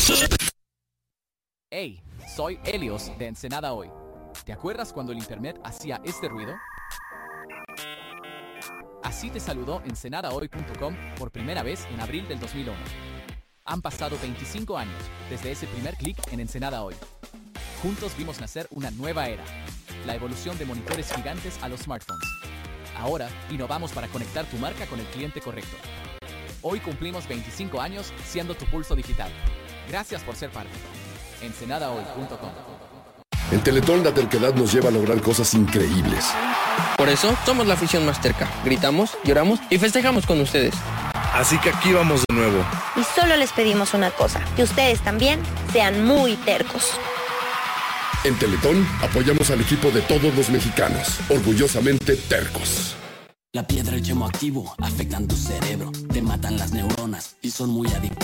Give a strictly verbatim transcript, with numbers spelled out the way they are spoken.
Hey, soy Helios de Ensenada Hoy. ¿Te acuerdas cuando el internet hacía este ruido? Así te saludó ensenada hoy punto com por primera vez en abril del dos mil uno. Han pasado veinticinco años desde ese primer clic en Ensenada Hoy. Juntos vimos nacer una nueva era, la evolución de monitores gigantes a los smartphones. Ahora innovamos para conectar tu marca con el cliente correcto. Hoy cumplimos veinticinco años siendo tu pulso digital. Gracias por ser parte. ensenada hoy punto com. En Teletón la terquedad nos lleva a lograr cosas increíbles. Por eso somos la afición más terca. Gritamos, lloramos y festejamos con ustedes. Así que aquí vamos de nuevo. Y solo les pedimos una cosa, que ustedes también sean muy tercos. En Teletón apoyamos al equipo de todos los mexicanos, orgullosamente tercos. La piedra, el yemo activo, afectan tu cerebro, te matan las neuronas y son muy adictivos.